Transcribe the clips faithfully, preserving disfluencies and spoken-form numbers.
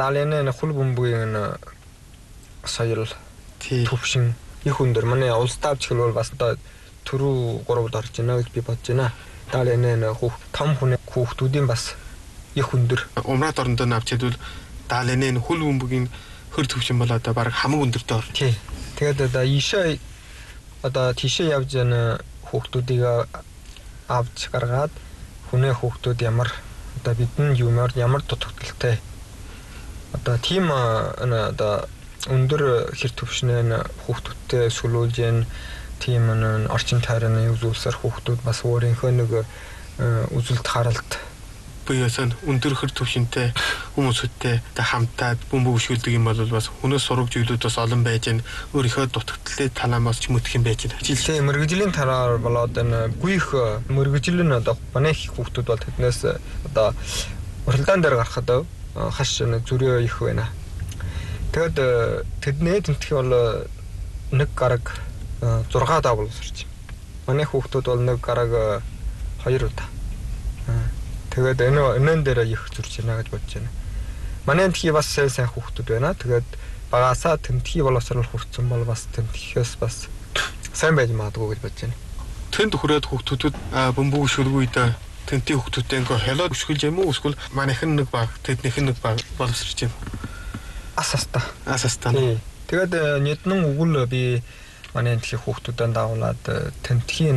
даалны хөл бөмбөгийн соёл төвшин их өндөр манай улс тавчгал бол бас одоо түрүү гуравд орж байна гэж би бодож байна. Даалны хүүх том хүн хүүхдүүдийн бас их өндөр. Умраад орондоо навчдвал даалны хөл бөмбөгийн хөр төвшин бол одоо баг хамаг өндөртэй ор. Тий. Тэгээд одоо ийшээ одоо тийшээ явж яана хүүхдүүдийг авч гаргаад хүнээ хүүхдүүд ямар одоо бидний юмар ямар дутагдaltaй одоо тийм одоо өндөр хэр төвшнээ хүүхдүүдтэй сүлүүлж яана тийм орчин тойрны үзүүлсээр хүүхдүүд бас өөрийнхөө нэг үзэлт харалт буюусан өндөр хэр төвшинтэй хүмүүстэй хамтаад бөмбөг өшгөлдөг юм бол бас хүнээс сурагч үйлүүд бас олон байж гэн өөрийнхөө дутагдaltaй танаамаас ч мөтөх юм байж гэн. Жилийн мэрэгжлийн тараар болоод энэ гүйх мэрэгжил нь одоо манай их хүүхдүүд бол тэднээс одоо уралдаан дээр гарахад хаш зүрээ их байна. Тэгэд тэдний тэмтгий бол нэг гараг зургаа даа боловсрч. Манай хүүхдүүд бол нэг гараг хоёр удаа. Тэгээд энэ энэ дээр их зурж байна гэж бодож байна. Манай тэмтгий бас сайн сайн хүүхдүүд байна. Тэгээд багасаа тэмтгий боловсрол хүрсэн бол бас тэмтгийхээс бас сайн байж магадгүй гэж бодож байна. Тэнд хүрээд хүүхдүүд бөмбөг өшгөлгүй үед тэмтгий хүүхдүүдтэй ингээ хялаад өшгөлж юм уу эсвэл манайхан нэг баг тэднийх нь нэг баг боловсрч юм. Ас аста. Ас аста. Тэгээд нэгэн өгөл би манай тэмтгий хүүхдүүдэд дагуулад тэмтгийн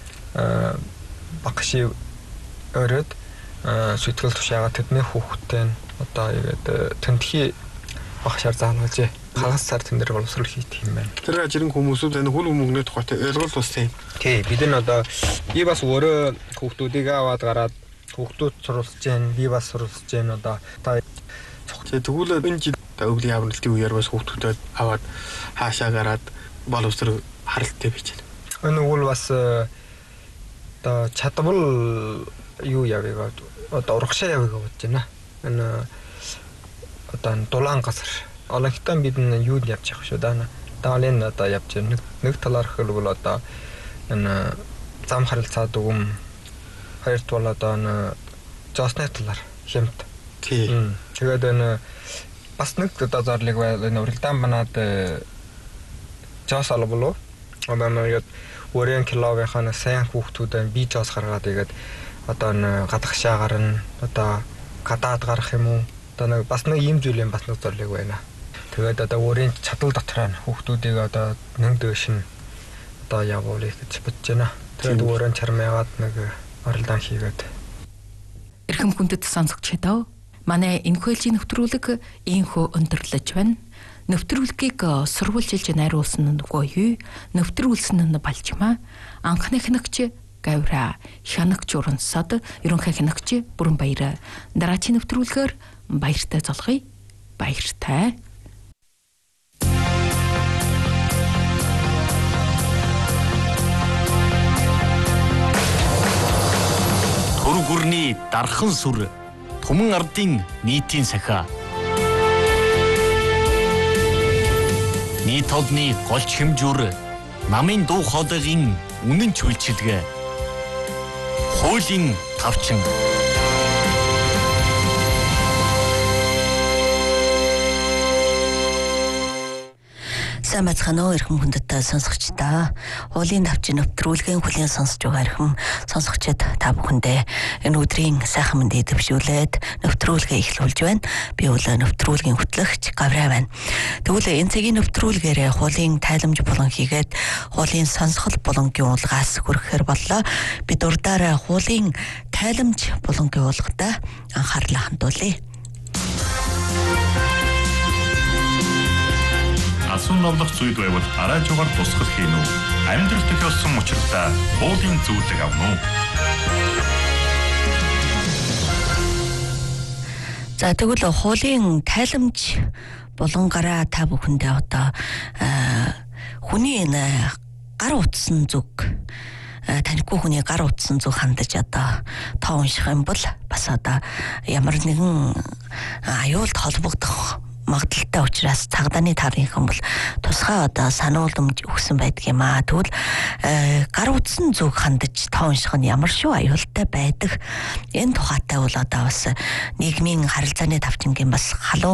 багши өрөөд сэтгэл тушаага тэдний хүүхдтэй одоо игээд тэмтгий багшаар заалгаж хагасаар тэн дээр боловсрол хийх юм байна. Тэр ажрын хүмүүсүүд энэ хөл бөмбөгний тухайтай ойлголт болсон юм. Тий, бид нь одоо би бас өөрөө хүүхдүүдийг аваад гараад хүүхдүүд суралцж जैन, би бас суралцж जैन одоо та тэгвэл энэ жил өвлийн авралтын үеэр бас хүүхдүүдэд аваад хаашаа гараад боловсрол харалттай байж байна. Энэ үйл бас одоо чадвал юу явыг одоо урагшаа явыг бодож байна. Энэ одоо дулаан газар. Олонхтон бид нь юу явж явах шүү даа. Даалын одоо явж нэг нэг талаар хэлбэл одоо энэ зам харилцаа дүгм хоёрт бол одоо энэ жосны талаар хэмт. Тий. Тэгээд энэ бас нэг одоо зарлыг энэ уралдаан банаад жос алболоо. Одоо нэг өрийн килогийнхаа сайн хүүхдүүд би жос гаргаад игээд одоо н гадагшаа гарна одоо гадаад гарах юм уу одоо нэг бас нэг юм зүйл юм бас нэг зарлыг байна. Тэгээд одоо өөрийн чадвар дотроо хүүхдүүдийг одоо нэг дэшин одоо явуулъя гэж бодож байна. Тэгээд өөрийн чармаагаад нэг оролдон хийгээд эрхэм хүндэт сонсогч хэдөө манай энэхүү ээлжийн нэвтрүүлэг ийхүү өндөрлөж байна. Нэвтрүүлгийг сурвалжилж найруулсан нь үгүй юу? Нэвтрүүлсэн нь балжмаа. Анхны хэнэгч Гавра, хянагч Урансад, ерөнхий хянагч Бүрэнбаяр. Дараагийн нэвтрүүлгээр баяртай золгоё. Баяртай. Түр гүрний дархан сүр, Түмэн ардын нийтийн сахиа. Нийт олны голч хэмжүүр, намын дуу хоолойгийн үнэн чүйлчилгээ. Хуулийн тавчин. Сайн бацхан уу эрхэм хүндэт сонсогчдаа. Хуулийн тавчин нэвтрүүлгийн хүлээн сонсож байгаа эрхэм сонсогчид та бүхэндээ энэ өдрийн сайхан мэндийг дэвшүүлээд нэвтрүүлгээ эхлүүлж байна. Би бол нэвтрүүлгийн хөтлөгч Гавра байна. Тэгвэл энэ цагийн нэвтрүүлгээр хуулийн тайламж болон хийгээд хуулийн сонсгол болонгийн уулгаас хүрэхээр боллоо. Бид урдаараа хуулийн тайламж болонгийн уулгатай анхаарлаа хандуулъя. Асуун новлох зүйл байвал араажуугаар тусгал хийн үү? Амьдрал дэх ёсон учиртай хуулийн зөвлөг авна уу? За тэгвэл хуулийн тайламж болонгаараа та бүхэндээ одоо хүний энэ гар утсан зүг танихгүй хүний гар утсан зүг хандаж одоо тоо унших юм бол бас одоо ямар нэгэн аюулт холбогдох магадaltaй учраас цагданы тарийнхан бол тусгай одоо сануулмж өгсөн байдаг юм аа. Тэгвэл гар утсан зүг хандаж тоо унших нь ямар шүү аюултай байдаг. Энэ тухайтай бол одоо бас нийгмийн харилцааны тавчингийн бас халуун